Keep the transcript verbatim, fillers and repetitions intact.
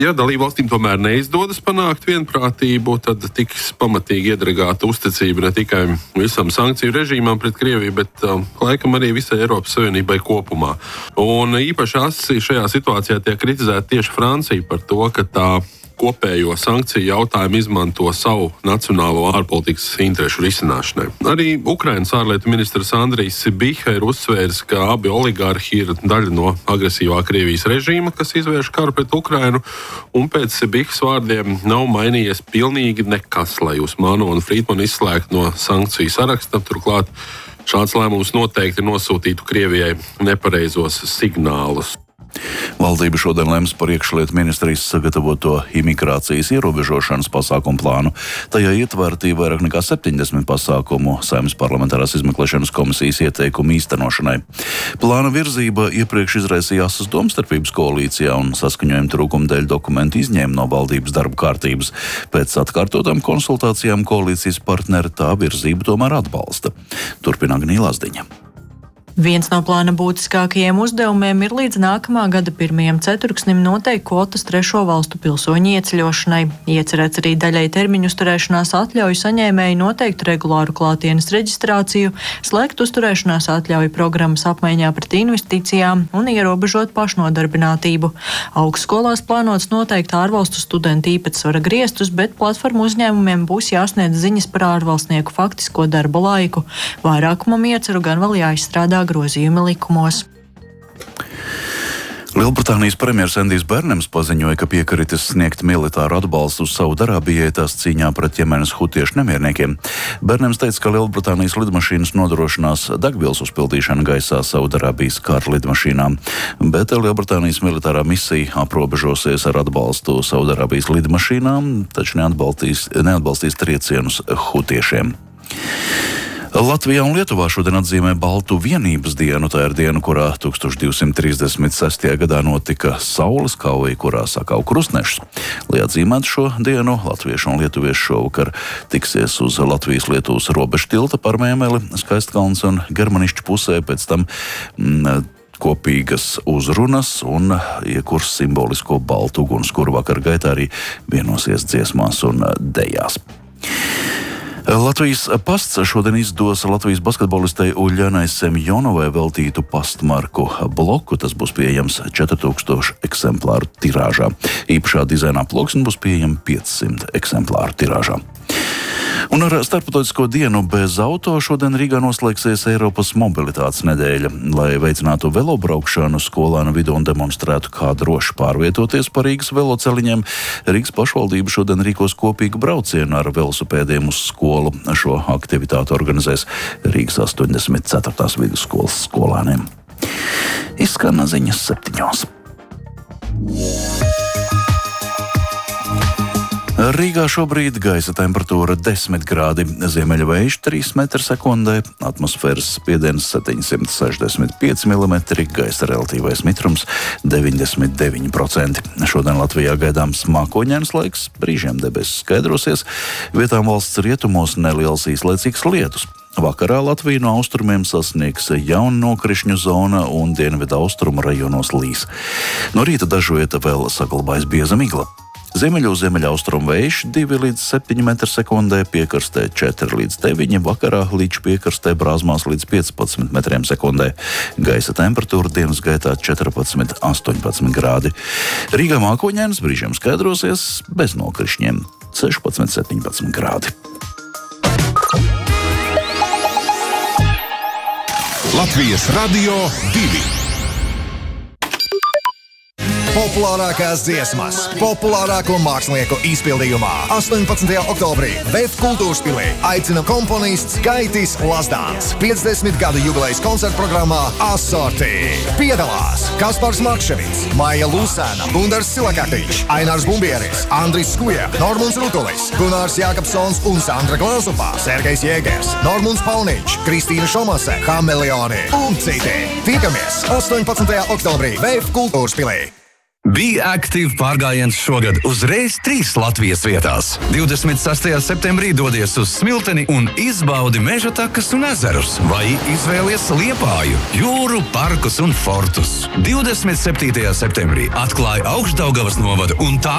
Ja dalībvalstīm tomēr neizdodas panākt vienprātību, tad tiks pamatīgi iedragāta uzticība ne tikai visam sankciju režīmam pret Krieviju, bet um, laikam arī visai Eiropas Savienībai kopumā. Un īpaši asi šajā situācijā tiek kritizēta tieši Francija par to, ka tā kopējo sankciju jautājumu izmanto savu nacionālo ārpolitikas interešu risināšanai. Arī Ukrainas ārlietu ministrs Andrijs Biha ir uzsvēris, ka abi oligārhi ir daļa no agresīvā Krievijas režīma, kas izvērš karu pret Ukrainu, un pēc Bihas vārdiem nav mainījies pilnīgi nekas, lai Usmanu un Friedmanu izslēgtu no sankciju saraksta. Turklāt šāds lēmums noteikti nosūtītu Krievijai nepareizos signālus. Valdība šodien lems par iekšlietu ministrijas sagatavoto imigrācijas ierobežošanas pasākumu plānu. Tajā ietvertī vairāk nekā septiņdesmit pasākumu Saeimas parlamentārās izmeklēšanas komisijas ieteikumu īstenošanai. Plāna virzība iepriekš izraisīja asas domstarpības koalīcijā un saskaņojuma trūkuma dēļ dokumentu izņēma no valdības darba kārtības. Pēc atkārtotām konsultācijām koalīcijas partneri tā virzību tomēr atbalsta. Turpina Agnija Lazdiņa. Viens no plāna būtiskākajiem uzdevumiem ir līdz nākamā gada pirmajam ceturksnim noteikt kvotas trešo valstu pilsoņu ieceļošanai. Iecerēts arī daļai termiņu uzturēšanās atļauju saņēmēji noteikt regulāru klātienes reģistrāciju, slēgt uzturēšanās atļauju programmas apmaiņā pret investīcijām un ierobežot pašnodarbinātību. Augstskolās plānots noteikt ārvalstu studentu īpatsvara griestus, bet platformu uzņēmumiem būs jāsniedz ziņas par ārvalstnieku faktisko darba laiku. Vairākumam ieceru gan vēl jāizstrādā grozījumi likumos. Lielbritānijas premjers Endijs Bernems paziņoja, ka piekritis sniegt militāru atbalstu Saudarābijai tās cīņā pret Jemenas hutiešu nemierniekiem. Bernems teica, ka Lielbritānijas lidmašīnas nodrošinās degvielas uzpildīšanu gaisā Saudarābijas kara lidmašīnām, bet Lielbritānijas militārā misija aprobežosies ar atbalstu Saudarābijas lidmašīnām, taču neatbalstīs, neatbalstīs triecienus hutiešiem. Latvijā un Lietuvā šodien atzīmē Baltu vienības dienu. Tā ir diena, kurā tūkstoš divsimt trīsdesmit sestajā gadā notika saules kauja, kurā sakau krustnešus. Lai atzīmētu šo dienu, latvieši un lietuvieši šovakar tiksies uz Latvijas-Lietuvas robežu tilta par Mēmeli, Skaistkalns un Germanišķu pusē, pēc tam mm, kopīgas uzrunas un iekurs simbolisko baltu ugunskura. Vakar gaitā arī vienosies dziesmās un dejās. Latvijas pasts šodien izdos Latvijas basketbolistei Uļļanai Semjonovai veltītu pastmarku bloku. Tas būs pieejams četri tūkstoši eksemplāru tirāžā. Īpašā dizainā ploksne būs pieejama piecsimt eksemplāru tirāžā. Un ar starptautisko dienu bez auto šodien Rīgā noslēgsies Eiropas mobilitātes nedēļa. Lai veicinātu velobraukšanu skolānu vidū un demonstrētu, kā droši pārvietoties pa Rīgas veloceliņiem, Rīgas pašvaldība šodien rīkos kopīgu braucienu ar velosipēdiem uz skolu. Šo aktivitāti organizēs Rīgas astoņdesmit ceturtās vidusskolas skolāniem. Izskan ziņas septiņos. Rīgā šobrīd gaisa temperatūra desmit grādi, ziemeļa vējš trīs metri sekundē, atmosfēras spiediens septiņsimt sešdesmit pieci milimetri, gaisa relatīvais mitrums deviņdesmit deviņi procenti. Šodien Latvijā gaidāms mākoņains laiks, brīžiem debesis skaidrosies, vietām valsts rietumos neliels īslaicīgs lietus. Vakarā Latviju no austrumiem sasniegs jauna nokrišņu zona un dienvidu austrumu rajonos līs. No rīta dažvieta vēl saglabājas bieza migla. Ziemeļu ziemeļaustrumu vējš divi līdz septiņi metri sekundē, piekarstē četri līdz deviņi, vakarā līdz piekarstē brāzmās līdz piecpadsmit metriem sekundē. Gaisa temperatūra dienas gaitā četrpadsmit astoņpadsmit grādi. Rīgā mākoņains, brīžiem skaidrosies, bez nokrišņiem sešpadsmit septiņpadsmit grādi. Latvijas Radio divi. Populārākās dziesmas, populārāko mākslinieku izpildījumā. astoņpadsmitajā oktobrī Vēf kultūras pilī aicina komponists Gaitis Lazdāns. piecdesmit gadu jubilejas koncerta programmā Assorti. Piedalās Kaspars Markševits, Maija Lūsēna, Gundars Silakaktiņš, Ainārs Bumbieris, Andris Skuja, Normunds Rutulis, Gunārs Jākapsons un Sandra Glāzupā, Sergejs Jēgers, Normunds Pauniņš, Kristīna Šomase, Hameleoni un citi. Tiekamies astoņpadsmitajā oktobrī Vēf kultūras pilī. Be Active pārgājiens šogad uzreiz trīs Latvijas vietās. divdesmit sastajā septembrī dodies uz Smilteni un izbaudi meža takas un ezerus, vai izvēlies Liepāju, jūru, parkus un fortus. divdesmit septītajā septembrī atklāja Augšdaugavas novada un tā